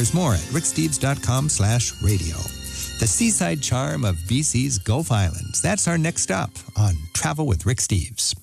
There's more at ricksteves.com/radio. The seaside charm of BC's Gulf Islands. That's our next stop on Travel with Rick Steves.